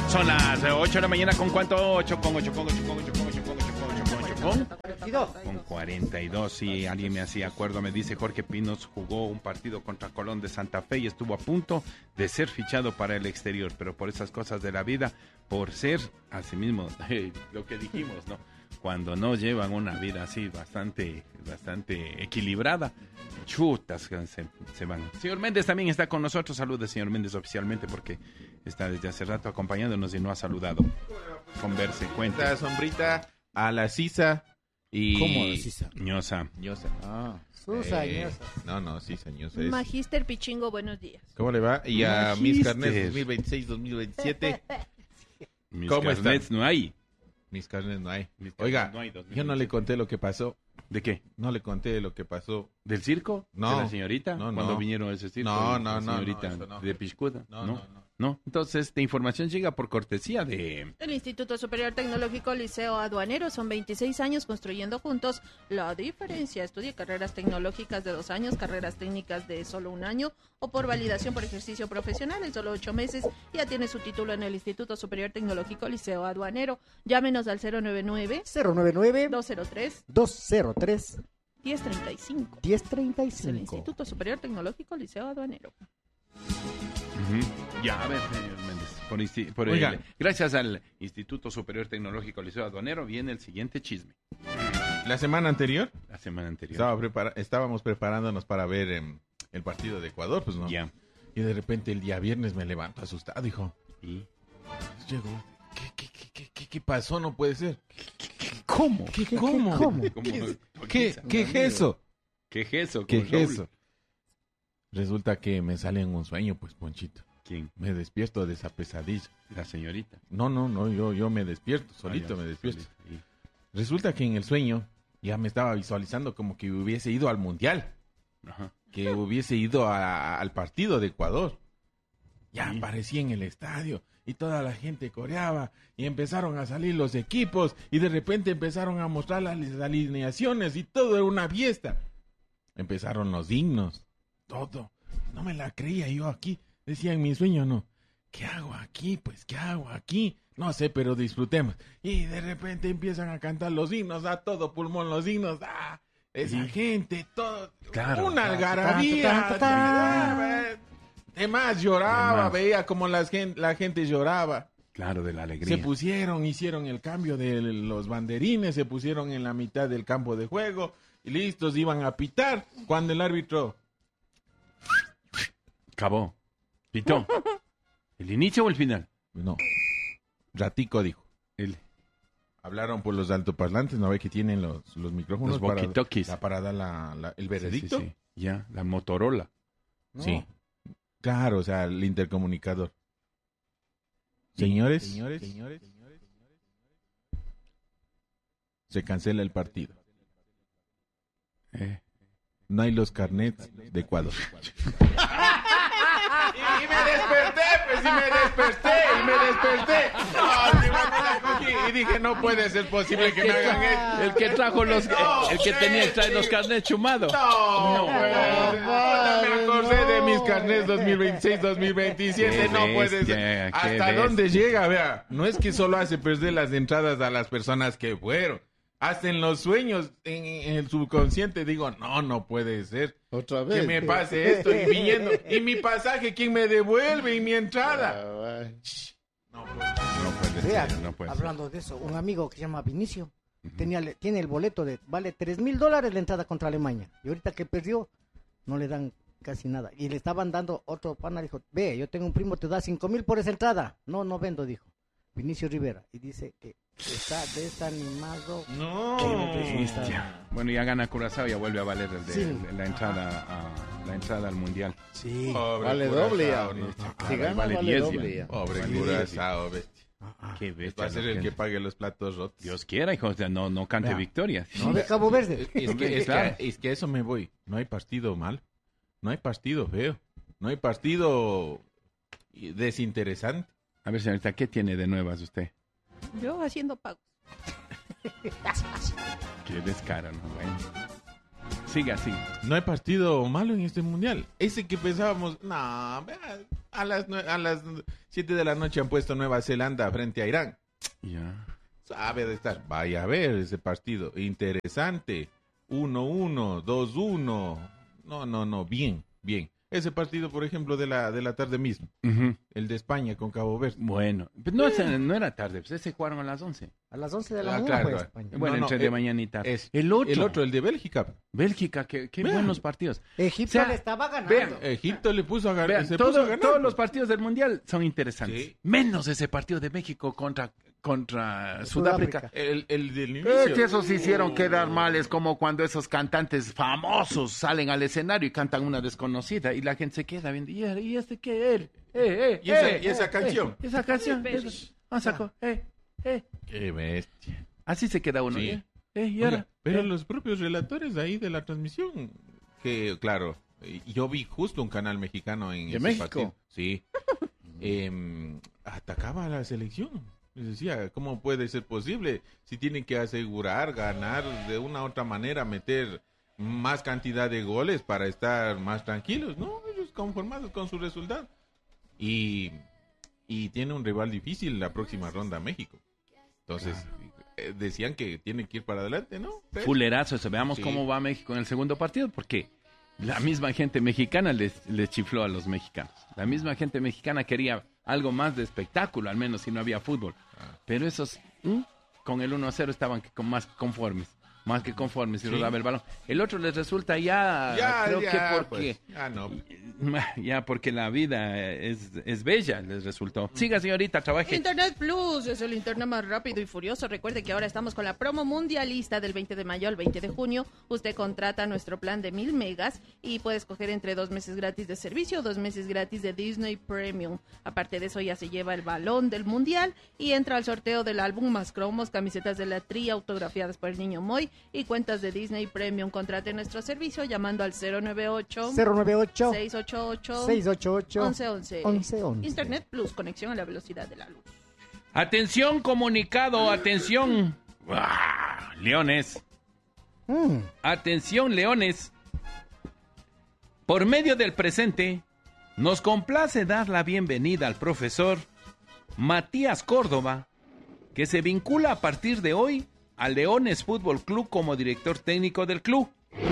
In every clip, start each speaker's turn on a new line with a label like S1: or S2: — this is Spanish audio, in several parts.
S1: Son las 8 de la mañana, ¿con cuánto? 8, con 42. Si alguien me hacía acuerdo, me dice Jorge Pinos jugó un partido contra Colón de Santa Fe y estuvo a punto de ser fichado para el exterior, pero por esas cosas de la vida, por ser, así mismo, lo que dijimos, ¿no? Cuando no llevan una vida así bastante equilibrada, chutas se van. Señor Méndez también está con nosotros. Saludos, señor Méndez, oficialmente, porque está desde hace rato acompañándonos y no ha saludado. Converse, cuente.
S2: La sombrita a la Sisa y...
S3: ¿Cómo a la Sisa?
S1: Ñosa.
S2: Ah.
S3: Susa, Ñosa.
S2: No, Sisa, Ñosa.
S4: Magister Pichingo, buenos días.
S2: ¿Cómo le va? Y a mis carnets 2026-2027.
S1: ¿Cómo carnets no hay?
S2: Mis carnets no hay. Oiga, no hay, yo no le conté lo que pasó.
S1: ¿De qué?
S2: No le conté lo que pasó.
S1: ¿Del circo?
S2: No.
S1: ¿De la señorita?
S2: No.
S1: Cuando vinieron a ese circo.
S2: No,
S1: señorita
S2: no.
S1: de Piscuda.
S2: No.
S1: Entonces, esta información llega por cortesía de...
S4: El Instituto Superior Tecnológico Liceo Aduanero. Son 26 años construyendo juntos la diferencia. Estudia carreras tecnológicas de 2 años, carreras técnicas de solo 1 año o por validación por ejercicio profesional en solo 8 meses. Ya tiene su título en el Instituto Superior Tecnológico Liceo Aduanero. Llámenos al 099 203 1035.
S3: 1035.
S4: Es el Instituto Superior Tecnológico Liceo Aduanero.
S1: Ya, a ver, señor Méndez. Gracias al Instituto Superior Tecnológico Liceo Aduanero viene el siguiente chisme.
S2: La semana anterior
S1: Estábamos
S2: preparándonos para ver el partido de Ecuador, pues no.
S1: Ya.
S2: Y de repente el día viernes me levanto asustado, hijo.
S1: ¿Y?
S2: Llegó. ¿Qué pasó? No puede ser.
S1: ¿Cómo?
S2: ¿Cómo? ¿Qué es eso?
S1: ¿Qué es eso?
S2: ¿Qué es eso? Resulta que me sale en un sueño, pues, Ponchito.
S1: ¿Quién?
S2: Me despierto de esa pesadilla.
S1: La señorita.
S2: No, yo me despierto, solito me despierto.
S1: Solito.
S2: Resulta que en el sueño ya me estaba visualizando como que hubiese ido al Mundial.
S1: Ajá.
S2: Que hubiese ido al partido de Ecuador. Ya
S1: Sí.
S2: aparecí en el estadio y toda la gente coreaba y empezaron a salir los equipos y de repente empezaron a mostrar las alineaciones y todo era una fiesta. Empezaron los himnos, todo. No me la creía yo aquí. Decía en mi sueño, no. ¿Qué hago aquí? Pues, ¿qué hago aquí? No sé, pero disfrutemos. Y de repente empiezan a cantar los himnos, a todo pulmón los himnos. Esa gente, todo.
S1: Claro.
S2: Una algarabía. Además lloraba, veía como la gente lloraba.
S1: Claro, de la alegría.
S2: Hicieron el cambio de los banderines, se pusieron en la mitad del campo de juego y listos, iban a pitar cuando el árbitro...
S1: Acabó. Pitó. ¿El inicio o el final?
S2: No. Ratico dijo. Hablaron por los altoparlantes, ¿no ve que tienen los micrófonos?
S1: Los walkie-talkies.
S2: Para dar el veredicto.
S1: Sí. Ya, la Motorola.
S2: No. Sí. Claro, o sea, el intercomunicador. Señores, se cancela el partido. No hay los carnets de Ecuador. Y me desperté. Y dije, no puede ser posible que me hagan esto.
S1: El que trajo el que tenía trae los carnets chumados.
S2: No, me acordé de mis carnets 2026-2027. No puede ser. ¿Hasta dónde llega? Vea, no es que solo hace perder las entradas a las personas que fueron. Hasta en los sueños, en el subconsciente, digo, no puede ser.
S3: Otra vez.
S2: Que me pase esto y viniendo. Y mi pasaje, ¿quién me devuelve? Y mi entrada. No puede
S3: Vea,
S2: ser.
S1: no puede
S3: hablando de eso, un amigo que se llama Vinicio tiene el boleto vale $3,000 la entrada contra Alemania. Y ahorita que perdió, no le dan casi nada. Y le estaban dando otro pana, dijo, ve, yo tengo un primo, te da 5,000 por esa entrada. No vendo, dijo. Vinicio Rivera. Y dice que está desanimado.
S2: No.
S1: Qué bestia. Bueno, ya gana Curazao, ya vuelve a valer la entrada al Mundial.
S3: Sí.
S2: Pobre
S5: Vale
S2: Curazao,
S5: doble ya.
S2: ¿no?
S5: Si gana,
S1: vale
S5: vale
S1: 10
S5: doble
S1: ya.
S5: ya.
S2: Pobre
S1: Vale,
S2: Curazao, bestia.
S1: Qué bestia.
S2: Va a ser el que pague los platos rotos.
S1: Dios quiera, hijo, o sea, no cante
S3: Vea.
S1: victoria.
S3: No, de Cabo Verde.
S2: Es que a eso me voy. No hay partido mal. No hay partido feo. No hay partido desinteresante.
S1: A ver, señorita, ¿qué tiene de nuevas usted?
S4: Yo haciendo pagos.
S1: Qué descaro, ¿no? Bueno. Siga, siga.
S2: No hay partido malo en este mundial. Ese que pensábamos, no, vea, a las 7 de la noche han puesto Nueva Zelanda frente a Irán.
S1: Ya.
S2: Sabe de estar. Vaya a ver ese partido. Interesante. 1-1, 2-1. No, bien. Ese partido, por ejemplo, de la tarde mismo.
S1: Ujú.
S2: El de España con Cabo Verde.
S1: Bueno, pues no era tarde, pues ese jugaron a las 11.
S3: A las 11 de la
S2: Ah,
S3: mañana
S2: claro,
S3: fue
S2: claro.
S3: España.
S1: Bueno,
S2: No,
S1: entre de mañana y tarde. El otro,
S2: el de Bélgica.
S1: Bélgica, qué
S2: Vean.
S1: buenos partidos.
S3: Egipto
S1: O sea,
S3: le estaba ganando.
S1: vean,
S2: Egipto le puso a ganar.
S1: Vean,
S2: Se puso a ganar.
S1: todos los partidos del Mundial son interesantes.
S2: Sí.
S1: Menos ese partido de México contra Sudáfrica.
S2: El del
S1: Es
S2: inicio.
S1: que esos hicieron quedar mal, es como cuando esos cantantes famosos salen al escenario y cantan una desconocida y la gente se queda viendo, ¿y este qué él?
S2: Y esa canción.
S1: Esa canción.
S4: Besos.
S1: Sacó,
S2: Qué bestia.
S1: Así se queda uno.
S2: Sí.
S1: Y
S2: Oiga,
S1: ahora.
S2: pero los propios relatores ahí de la transmisión, que claro, yo vi justo un canal mexicano en
S1: ¿De
S2: ese
S1: México?
S2: partido. Sí. Atacaba a la selección. Les decía, ¿cómo puede ser posible si tienen que asegurar, ganar de una u otra manera, meter más cantidad de goles para estar más tranquilos? No, ellos conformados con su resultado. Y tiene un rival difícil la próxima ronda México. Entonces, decían que tienen que ir para adelante, ¿no? Pero-
S1: Fulerazo, eso. Veamos
S2: Sí.
S1: cómo va México en el segundo partido, porque la misma gente mexicana les chifló a los mexicanos. La misma gente mexicana quería algo más de espectáculo, al menos si no había fútbol. Pero esos, con el 1-0 estaban más conformes. Más que conformes y
S2: Sí.
S1: rodaba el balón. El otro les resulta creo que porque...
S2: pues, ya no.
S1: Ya, porque la vida es bella, les resultó. Siga, señorita, trabaje.
S4: Internet Plus es el internet más rápido y furioso. Recuerde que ahora estamos con la promo mundialista del 20 de mayo al 20 de junio. Usted contrata nuestro plan de 1000 megas y puede escoger entre 2 meses gratis de servicio o 2 meses gratis de Disney Premium. Aparte de eso, ya se lleva el balón del mundial y entra al sorteo del álbum más cromos, camisetas de la Tri autografiadas por el niño Moy y cuentas de Disney Premium. Contrate nuestro servicio llamando al 098
S3: 098
S4: 688
S3: 688
S4: 1111.
S3: 1111.
S4: Internet Plus, conexión a la velocidad de la luz.
S1: Atención, comunicado, atención. Leones. Atención, Leones. Por medio del presente, nos complace dar la bienvenida al profesor Matías Córdoba, que se vincula a partir de hoy al Leones Fútbol Club como director técnico del club.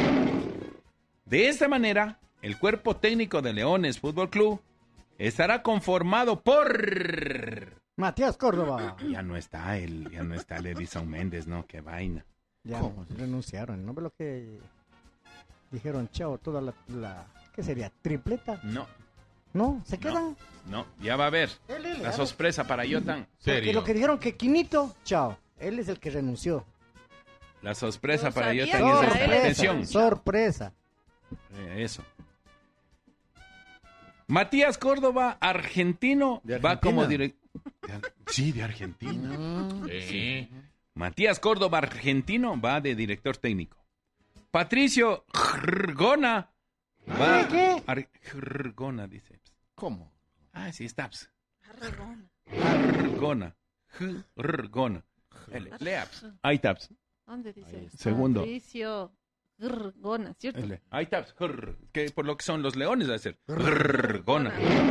S1: De esta manera, el cuerpo técnico de Leones Fútbol Club estará conformado por...
S3: Matías Córdoba.
S1: Ya no está el Edison Méndez, ¿no? Qué vaina.
S3: Ya renunciaron, ¿no ve lo que dijeron? Chao, toda la ¿qué sería? ¿Tripleta?
S1: No,
S3: ¿No? ¿Se quedan?
S1: no, ya va a haber la sorpresa para Yotan.
S3: Porque
S2: Serio.
S3: lo que dijeron que Quinito, chao, él es el que renunció.
S1: La sorpresa
S4: No
S1: para
S4: sabía
S1: Yotan
S4: que
S1: es
S4: era
S1: esta.
S4: él.
S1: Atención.
S3: Sorpresa.
S1: Eso. Matías Córdoba, argentino,
S3: ¿De
S1: va
S3: Argentina?
S1: como director. Sí, de Argentina.
S2: Sí.
S1: Matías Córdoba, argentino, va de director técnico. Patricio Grgona va...
S3: ¿Qué?
S1: Grgona, dice.
S3: ¿Cómo?
S1: Ah, sí, está.
S4: Arregón.
S1: Grgona. Leaps. Ahí taps.
S4: ¿Dónde dice?
S1: Segundo.
S4: Patricio Grgona, ¿cierto?
S1: Ahí taps. Que por lo que son los leones va a ser. Grgona.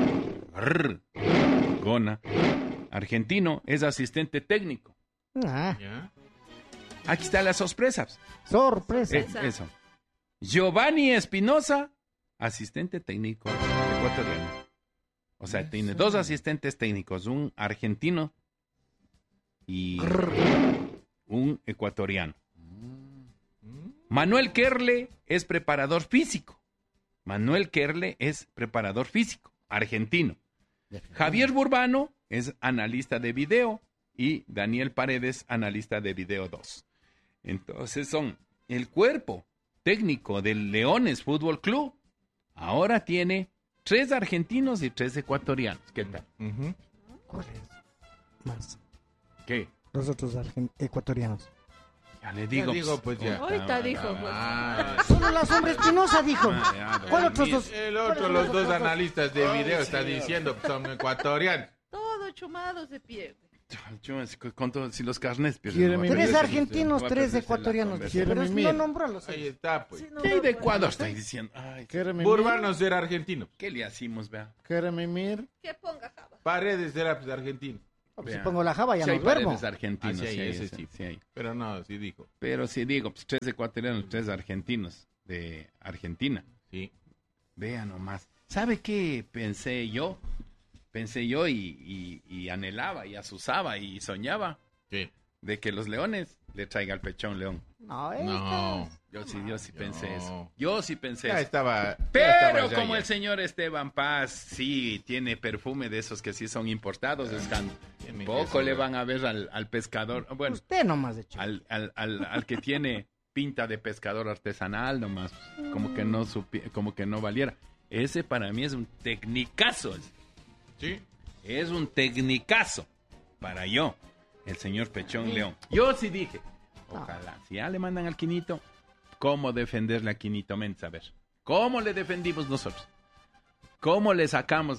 S1: Grgona. Argentino, es asistente técnico.
S3: Ah,
S2: ¿Ya?
S1: Aquí están las sorpresas.
S3: sorpresa.
S1: Eso. Giovanni Espinosa, asistente técnico ecuatoriano. O sea, tiene dos asistentes técnicos, un argentino y un ecuatoriano. Manuel Kerle es preparador físico. Argentino. Javier Burbano es analista de video y Daniel Paredes, analista de video 2. Entonces son el cuerpo técnico del Leones Fútbol Club. Ahora tiene 3 argentinos y 3 ecuatorianos. ¿Qué tal?
S2: Ujú.
S3: ¿Cuál es? Más.
S1: ¿Qué?
S3: Los otros ecuatorianos.
S1: Ya le digo.
S2: Pues ya.
S4: Ahorita dijo, pues.
S2: Ah,
S3: Solo la sombra Espinosa dijo. ¿Cuál otros dos?
S2: el otro, los dos analistas de video están diciendo que son ecuatorianos.
S4: Todo chumado se pierde.
S1: Con todos, si los carnes pierden.
S2: Quiere mi-
S3: Tres
S2: Voy a
S3: argentinos,
S1: perderse
S3: tres
S1: la
S3: ecuatorianos.
S1: conversación.
S3: Pero
S2: Quiere mi
S3: no
S2: mir.
S3: nombró a los
S2: Ahí
S3: seis.
S2: está, pues.
S4: Sí, no,
S1: ¿Qué
S4: no,
S1: de
S4: no,
S1: Ecuador
S4: no,
S1: estáis diciendo? Ay,
S2: Burbanos era argentino.
S1: ¿qué le hacemos, vea?
S2: Keremimir
S4: Que ponga Java.
S2: Paredes era pues, argentino.
S3: Si
S1: Vea.
S3: pongo la java ya
S1: Sí hay
S3: no duermo.
S1: paredes argentinos,
S2: Ah, sí hay,
S1: sí hay,
S2: ese
S1: sí,
S2: sí.
S1: sí hay.
S2: Pero no, sí dijo.
S1: Pero si digo, pues 3 ecuatorianos, 3 argentinos de Argentina.
S2: Sí.
S1: Vea nomás. ¿Sabe qué pensé yo? Pensé yo y anhelaba y asusaba y soñaba
S2: ¿Qué?
S1: de que los leones le traiga al pecho a un león.
S3: No,
S2: No.
S1: Yo sí pensé
S2: No.
S1: eso. Yo sí pensé
S2: Ya
S1: eso.
S2: estaba. ya
S1: Pero
S2: estaba ya,
S1: como
S2: ya.
S1: el señor Esteban Paz sí tiene perfume de esos que sí son importados,
S2: Tiene
S1: poco
S2: que
S1: le
S2: ser.
S1: van a ver al pescador, bueno,
S3: Usted nomás de hecho.
S1: al que tiene pinta de pescador artesanal nomás, como que como que no valiera. Ese para mí es un tecnicazo,
S2: Sí.
S1: es un tecnicazo para yo, el señor Pechón León. Yo sí dije, ojalá, si ya le mandan al Quinito, ¿cómo defenderle a Quinito Méndez? A ver, ¿cómo le defendimos nosotros? ¿Cómo le sacamos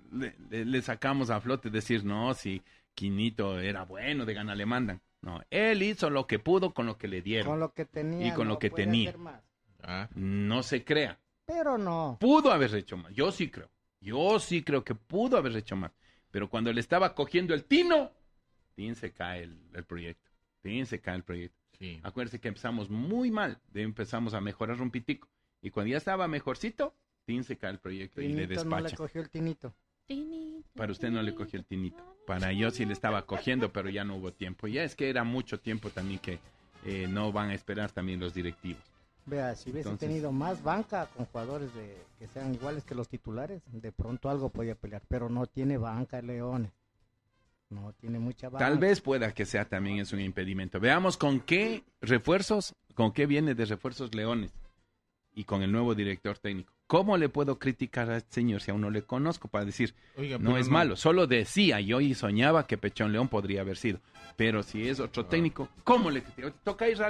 S1: le sacamos a flote? Decir, no, si Quinito era bueno, de gana le mandan. No, él hizo lo que pudo con lo que le dieron.
S3: Con lo que tenía.
S1: Y con lo
S3: no
S1: que
S3: puede
S1: tenía.
S3: hacer más.
S2: Ah.
S1: No se crea.
S3: Pero no.
S1: Pudo haber hecho más. Yo sí creo que pudo haber hecho más. Pero cuando le estaba cogiendo el tino, se cae el proyecto. Se cae el proyecto.
S2: Sí.
S1: Acuérdense que empezamos muy mal. Empezamos a mejorar un pitico. Y cuando ya estaba mejorcito, se cae el proyecto y le
S3: Tinito no le
S1: despacha.
S3: cogió el tinito.
S1: Para usted no le cogió el tinito. Para yo sí le estaba cogiendo, pero ya no hubo tiempo. Ya es que era mucho tiempo también que no van a esperar también los directivos.
S3: Vea, si hubiese
S1: Entonces-
S3: tenido más banca con jugadores que sean iguales que los titulares, de pronto algo podía pelear. Pero no tiene banca el Leones. No tiene mucha banca.
S1: Tal vez pueda que sea también es un impedimento. Veamos con qué viene de refuerzos Leones y con el nuevo director técnico. ¿Cómo le puedo criticar a este señor si aún no le conozco para decir,
S2: Oiga,
S1: no
S2: pero
S1: es malo? Solo decía yo y soñaba que Pechón León podría haber sido. Pero si es otro técnico, ¿cómo le critico? Toca ir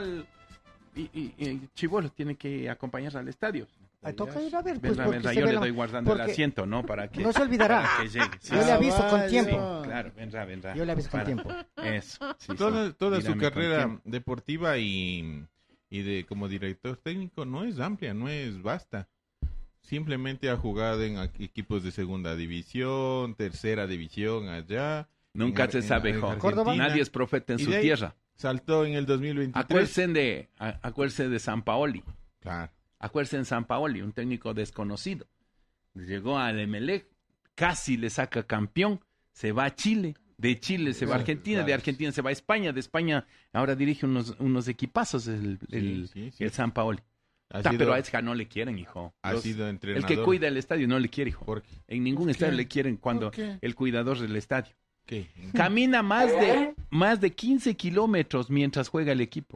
S1: y Chibolo tiene que acompañar al estadio.
S3: Ahí toca ir a ver, pues,
S1: Vendrá,
S3: porque
S1: vendrá,
S3: se
S1: yo
S3: ve
S1: le
S3: la-
S1: doy guardando el
S3: porque
S1: asiento, ¿no? Para que,
S3: no se olvidará.
S1: para que llegue. Sí,
S3: Yo le
S1: sí,
S3: aviso con tiempo.
S1: claro, vendrá.
S3: Yo le aviso con
S1: Para-
S3: tiempo.
S1: Eso. sí,
S2: Toda,
S1: sí.
S2: toda su
S1: Dígame con
S2: carrera
S1: tiempo.
S2: deportiva y de como director técnico no es amplia, no es vasta. Simplemente ha jugado en equipos de segunda división, tercera división allá.
S1: Nunca
S2: en
S1: se
S2: Ar-
S1: sabe,
S2: en
S1: hijo.
S3: Córdoba.
S1: Nadie es profeta en
S2: Y
S1: su
S2: de ahí-
S1: tierra.
S2: Saltó en el 2023.
S1: Acuérdense de San Paoli.
S2: Claro.
S1: Acuérdense en San Paoli, un técnico desconocido. Llegó al Emelec, casi le saca campeón, se va a Chile, de Chile se va a Argentina, de Argentina se va a España, de España ahora dirige unos equipazos el San Paoli. Pero a Esca no le quieren, hijo.
S2: Ha sido
S1: El
S2: entrenador.
S1: que cuida el estadio no le quiere, hijo.
S2: ¿Por qué?
S1: En ningún
S2: ¿Por
S1: estadio
S2: qué?
S1: le quieren cuando
S2: ¿Por qué?
S1: el cuidador del estadio.
S2: ¿Qué?
S1: Camina más de 15 kilómetros mientras juega el equipo.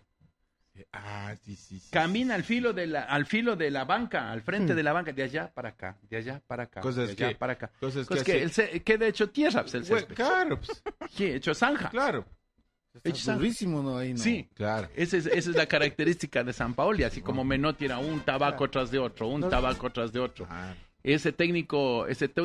S2: Sí.
S1: Camina al filo de la banca, al frente de la banca, de allá para acá, de allá para acá,
S2: Cosas
S1: de allá
S2: que-
S1: para acá.
S2: Cosas
S1: Pues
S2: que
S1: que de hecho tierra, pues, el césped.
S2: Claro, pues,
S1: ¿Qué? Hecho zanja.
S2: claro.
S1: Hecho zanja.
S5: Durísimo, ¿no? Ahí no.
S1: Sí,
S2: Claro.
S1: esa es la característica de San Paoli, así como Menotti era un tabaco tras de otro, un tabaco tras de otro.
S2: Ah,
S1: Ese técnico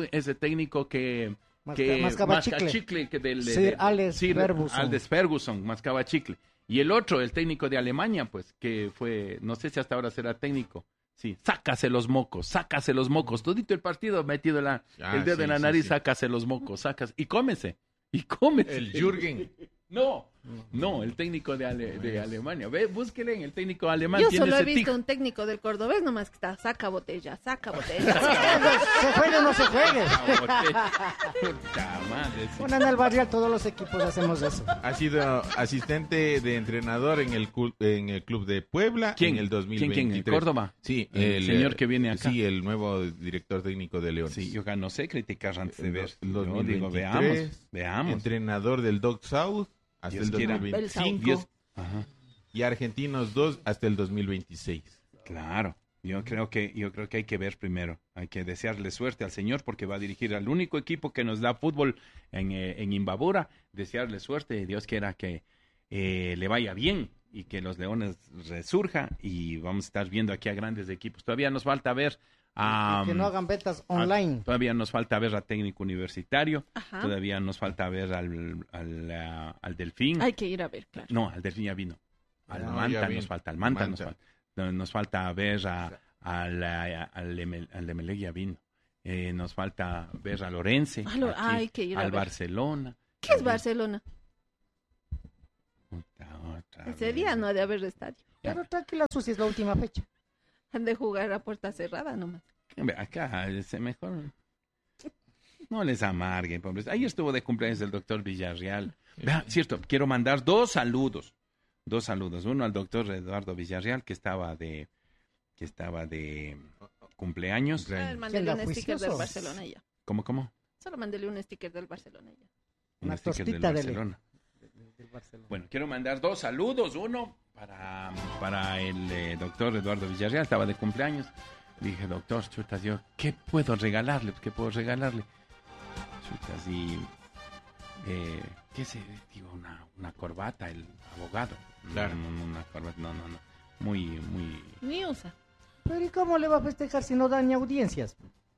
S1: que
S3: Mascaba
S1: masca
S3: chicle.
S1: que
S3: Sir Alex Ferguson.
S1: Alex Ferguson mascaba chicle. Y el otro, el técnico de Alemania, pues, que fue, no sé si hasta ahora será técnico. Sí, sácase los mocos. Todito el partido metido el dedo en la nariz,
S2: sí.
S1: sácase los mocos, y cómese.
S2: El Jürgen.
S1: No, el técnico de Alemania. Ve, búsquele en el técnico alemán.
S4: Yo
S1: tiene
S4: solo he
S1: ese
S4: visto
S1: tic.
S4: un técnico del cordobés nomás que está, saca botella.
S3: Se juegue o no se juegue.
S1: Puta madre, sí.
S3: Bueno, en el barrial todos los equipos hacemos eso.
S2: Ha sido asistente de entrenador en el club de Puebla
S1: ¿Quién?
S2: en el 2023.
S1: ¿Quién? ¿En Córdoba?
S2: Sí,
S1: El señor que viene acá.
S2: Sí, el nuevo director técnico de León.
S1: Sí, yo no sé criticar antes de ver.
S2: El
S1: Yo
S2: 2023,
S1: digo, veamos.
S2: Entrenador del Dog South hasta
S1: Dios
S2: el
S1: quiera.
S2: 2025
S1: Dios- Ajá.
S2: y Argentinos 2 hasta el 2026.
S1: Claro, yo creo que hay que ver primero, hay que desearle suerte al señor porque va a dirigir al único equipo que nos da fútbol en Imbabura, desearle suerte y Dios quiera que le vaya bien y que los Leones resurja y vamos a estar viendo aquí a grandes equipos. Todavía nos falta ver
S3: Que no hagan ventas online.
S1: Todavía nos falta ver a técnico universitario.
S4: Ajá.
S1: Todavía nos falta ver al Delfín.
S4: Hay que ir a ver, claro.
S1: No, al Delfín ya vino. Al
S2: No,
S1: Manta
S2: ya vino.
S1: nos falta. Al Manta nos
S2: Manta.
S1: falta. Nos falta ver al Emelec ya vino. Nos falta ver a Lorense.
S4: Hay que ir a
S1: al
S4: ver.
S1: Barcelona.
S4: ¿Qué es Barcelona?
S1: Otra
S4: Ese
S1: vez.
S4: día no ha de haber estadio.
S3: Pero tranquila, Susi, es la última fecha.
S4: Han de jugar a puerta cerrada nomás.
S1: Acá es mejor. No les amarguen, pobres. Ayer estuvo de cumpleaños el doctor Villarreal. Cierto, quiero mandar dos saludos. Uno al doctor Eduardo Villarreal, que estaba de cumpleaños.
S4: Mándele
S3: anda
S4: un sticker del
S3: juicioso.
S4: Barcelona y ya.
S1: ¿Cómo?
S4: Solo mándele un sticker del Barcelona y ya.
S1: Un
S3: Una
S1: sticker del
S3: tostita dele.
S1: Barcelona.
S3: Del Barcelona.
S1: Bueno, quiero mandar dos saludos. Uno para el doctor Eduardo Villarreal, estaba de cumpleaños. Dije, doctor, chutas, yo, ¿qué puedo regalarle? Chutas, y... ¿qué sé? Digo, una corbata, el abogado.
S2: Claro.
S1: No, una corbata, no. Muy...
S4: Ni usa.
S3: Pero ¿y cómo le va a festejar si no da ni audiencias?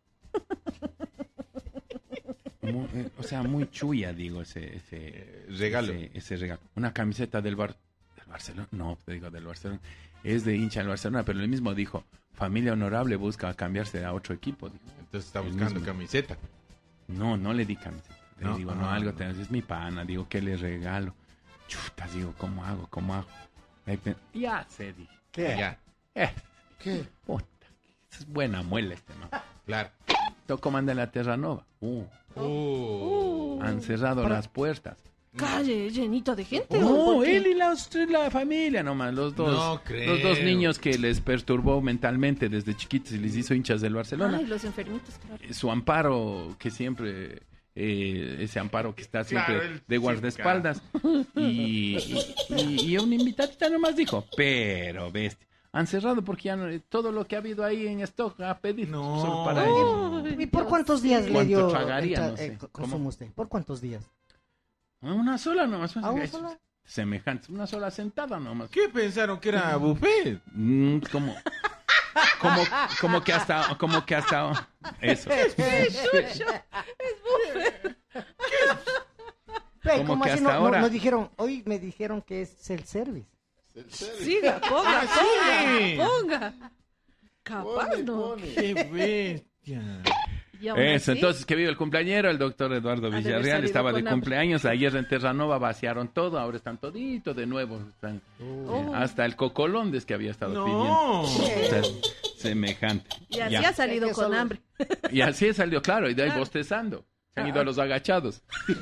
S1: O sea, muy chuya, digo, ese
S2: regalo.
S1: Ese regalo. Una camiseta del Barcelona. No, te digo del Barcelona. Es de hincha del Barcelona, pero él mismo dijo, familia honorable busca cambiarse a otro equipo. Dijo.
S2: Entonces está
S1: El
S2: buscando
S1: mismo.
S2: camiseta.
S1: No le di camiseta. Le
S2: No,
S1: digo, es mi pana. Digo, ¿qué le regalo? Chutas, digo, ¿cómo hago? Ahí ya sé, dije.
S3: ¿Qué?
S2: Ya.
S3: ¿Qué?
S1: Puta, esa es buena muela ¿no?
S2: Claro.
S1: Tocó mandarle a Terranova. Han cerrado las puertas.
S4: Calle llenita de gente. ¿o
S1: No,
S4: por qué?
S1: él y la familia nomás, los dos.
S2: No creo.
S1: Los dos niños que les perturbó mentalmente desde chiquitos y les hizo hinchas del Barcelona.
S4: Ay, los enfermitos, claro.
S1: Su amparo, que siempre, ese amparo que está siempre
S2: Claro, él
S1: de guardaespaldas. Y una invitadita nomás dijo, pero bestia. Han cerrado porque ya todo lo que ha habido ahí en stock a pedir
S2: No.
S1: solo para ellos.
S4: Ay,
S3: ¿Y por
S4: Dios
S3: cuántos días
S4: mío.
S3: le
S1: ¿Cuánto
S3: dio
S1: tragaría? No sé.
S3: consumo usted? ¿Por cuántos días?
S1: Una sola nomás.
S3: ¿A una sola?
S1: Semejante, una sola sentada nomás.
S2: ¿Qué pensaron que era buffet?
S1: Como que hasta eso.
S3: Ve,
S1: Como
S3: ¿cómo
S1: que
S3: así
S1: hasta ahora-
S3: nos dijeron? Hoy me dijeron que es self-service.
S4: Siga, ponga,
S2: sí.
S4: ponga. Capaz, ¿no?
S2: ¡Qué bestia!
S4: Y aún
S1: Eso,
S4: así,
S1: entonces que vive el compañero, el doctor Eduardo
S4: Ha de haber
S1: Villarreal,
S4: salido
S1: estaba de
S4: con hambre.
S1: cumpleaños, ayer en Terranova vaciaron todo, ahora están toditos de nuevo, están,
S4: Oh.
S1: hasta el cocolondes que había estado
S2: No.
S1: pidiendo. O sea, semejante.
S4: y así
S1: Ya.
S4: ha salido
S3: Es que
S4: con
S3: solo-
S4: hambre.
S1: Y así salió, claro, y de ahí
S4: Claro.
S1: bostezando. Se han ido a los agachados.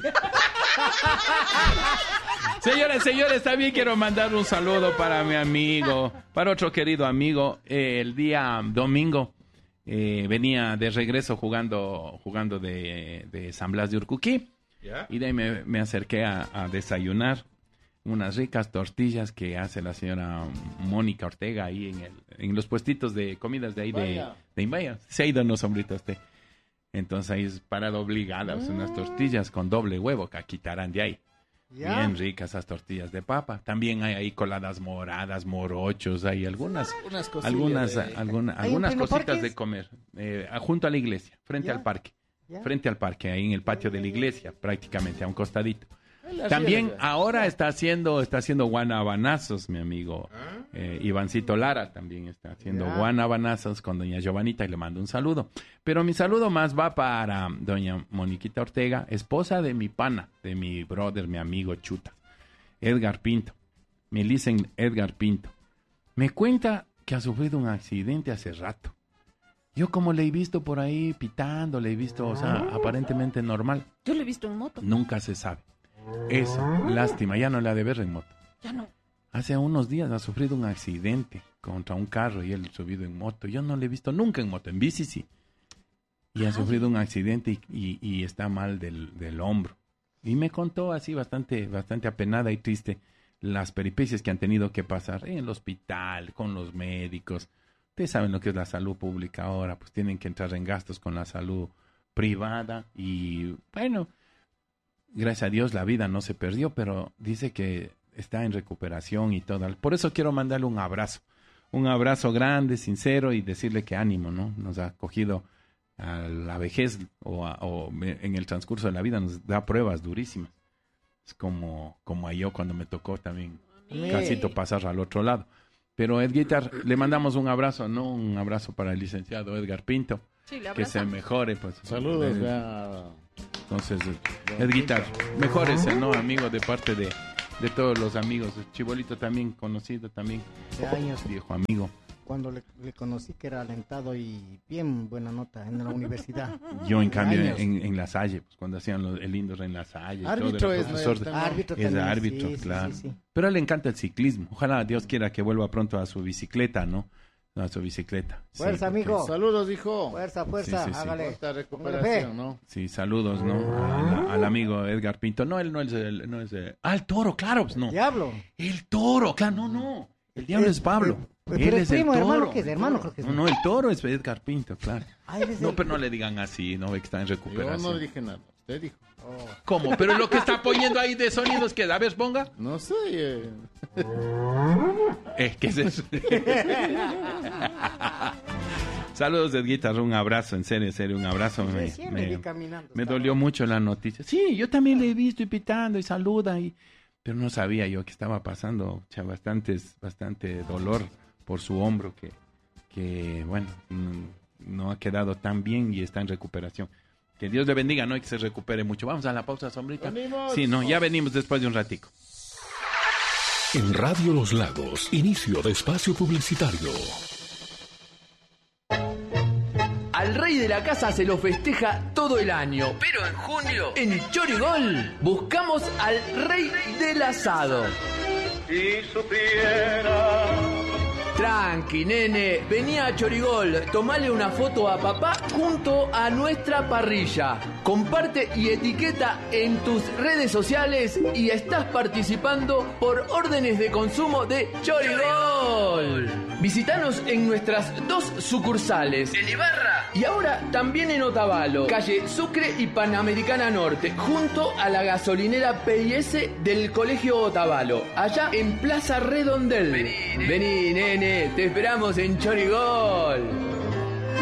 S1: Señores, también quiero mandar un saludo para mi amigo, para otro querido amigo. El día domingo venía de regreso jugando de San Blas de Urcuquí.
S2: ¿Ya?
S1: Y de ahí me acerqué a desayunar unas ricas tortillas que hace la señora Mónica Ortega ahí en los puestitos de comidas de ahí de Imbaya. Se ha ido unos sombritos usted. Entonces ahí es parada obligada, unas tortillas con doble huevo que quitarán de ahí.
S3: ¿Ya?
S1: Bien ricas esas tortillas de papa. También hay ahí coladas moradas, morochos, hay algunas algunas
S3: ¿Hay un
S1: cositas
S3: Pleno Parques?
S1: de comer. Junto a la iglesia, frente
S3: ¿Ya?
S1: al parque.
S3: ¿Ya?
S1: Frente al parque, ahí en el patio de la iglesia, prácticamente a un costadito. También ahora está haciendo guanabanazos, mi amigo Ivancito Lara también está haciendo
S3: Ya.
S1: guanabanazos con doña Giovanita y le mando un saludo. Pero mi saludo más va para doña Moniquita Ortega, esposa de mi pana, de mi brother, mi amigo Chuta, Edgar Pinto. Me dicen Edgar Pinto. Me cuenta que ha sufrido un accidente hace rato. Yo como le he visto por ahí pitando, le he visto, o sea, aparentemente normal.
S4: Yo lo he visto en moto.
S1: Nunca se sabe. Eso, lástima, ya no le ha de ver en moto.
S4: Ya no.
S1: Hace unos días ha sufrido un accidente contra un carro y él subido en moto. Yo no le he visto nunca en moto, en bici sí. Y ha sufrido un accidente y está mal del hombro. Y me contó así bastante apenada y triste las peripecias que han tenido que pasar en el hospital, con los médicos. Ustedes saben lo que es la salud pública ahora, pues tienen que entrar en gastos con la salud privada y bueno, gracias a Dios la vida no se perdió, pero dice que está en recuperación y todo. Por eso quiero mandarle un abrazo un abrazo grande, sincero y decirle que ánimo, ¿no? Nos ha cogido a la vejez o en el transcurso de la vida, nos da pruebas durísimas. Es como a yo cuando me tocó también casito pasar al otro lado. Pero Edguitar, le mandamos un abrazo, ¿no? Un abrazo para el licenciado Edgar Pinto.
S4: Sí, le
S1: Que se
S4: abrazamos.
S1: mejore, pues.
S5: Saludos, ya.
S1: Entonces, Edguitar, mejórese, ¿no? Amigo de parte de todos los amigos. Chibolito también, conocido también.
S3: Hace años,
S1: Viejo amigo.
S3: cuando le conocí que era alentado y bien buena nota en la universidad.
S1: Yo, en cambio,
S3: Años.
S1: en La Salle, pues, cuando hacían el Indoor en La Salle. y todo,
S5: Árbitro
S1: era
S5: es,
S1: profesor
S5: ¿no?
S1: de-
S3: Árbitro
S1: Es
S3: también,
S1: árbitro,
S3: sí, sí,
S1: claro.
S3: sí, sí.
S1: Pero a él le encanta el ciclismo. Ojalá Dios quiera que vuelva pronto a su bicicleta, ¿no? A su bicicleta. Sí,
S3: Fuerza,
S1: porque-
S3: amigo.
S5: Saludos, hijo.
S3: Fuerza,
S1: Sí, sí, sí.
S3: hágale.
S5: Esta
S3: Póngale
S5: recuperación,
S3: fe.
S5: ¿no?
S1: Sí, saludos, ¿no? Al amigo Edgar Pinto. No, él no es el toro, claro, pues no.
S3: Diablo.
S1: El toro, claro, no. El diablo es Pablo.
S3: Pero
S1: Él
S3: el
S1: es el
S3: primo,
S1: toro.
S3: hermano, ¿qué es? Hermano, creo que es.
S1: No, el toro es Edgar Pinto, claro.
S3: Ah, él es
S1: No,
S3: el-
S1: pero no le digan así, no ve que está en
S5: Yo
S1: recuperación.
S5: no dije nada. Usted dijo.
S1: ¿Cómo? Pero lo que está poniendo ahí de sonidos que, a ver, ponga.
S5: No sé.
S1: ¿Qué es eso? Saludos, Edguitar, un abrazo, en serio, un abrazo.
S3: Recién me vi caminando.
S1: Me
S3: estaba-
S1: dolió mucho la noticia. Sí, yo también le he visto y pitando y saluda, pero no sabía yo que estaba pasando bastante dolor por su hombro que bueno, no ha quedado tan bien y está en recuperación. Que Dios le bendiga, ¿no? Y que se recupere mucho. Vamos a la pausa, sombrita.
S5: Venimos.
S1: Sí, no, ya venimos después de un ratico.
S6: En Radio Los Lagos, inicio de espacio publicitario.
S7: Al rey de la casa se lo festeja todo el año, pero en junio, en Chorigol, buscamos al rey del asado. Tranqui, nene, vení a Chorigol, tomale una foto a papá junto a nuestra parrilla. Comparte y etiqueta en tus redes sociales y estás participando por órdenes de consumo de Chorigol. Visítanos en nuestras 2 sucursales, en Ibarra y ahora también en Otavalo, calle Sucre y Panamericana Norte, junto a la gasolinera PIS del Colegio Otavalo, allá en Plaza Redondel. Vení, nene, te esperamos en Chorigol.